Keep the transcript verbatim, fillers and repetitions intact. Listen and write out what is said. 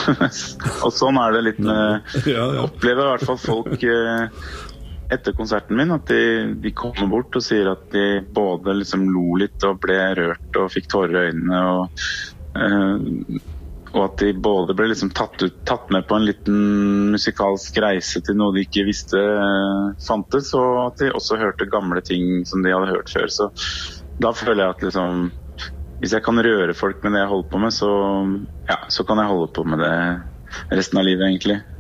Og sånn er det litt med, ja, ja. Opplever i hvert fall folk etter konserten min, at de, de kommer bort og sier at de både liksom lo litt og ble rørt og fikk tårer i øynene, og, uh, og at de både ble liksom tatt, ut, tatt med på en liten musikalsk reise til noe de ikke visste uh, fantes, og at de også hørte gamle ting som de hadde hørt før. Så da føler jeg at liksom, hvis jeg kan røre folk med det jeg holder på med, så, ja, så kan jeg holde på med det resten av livet egentlig.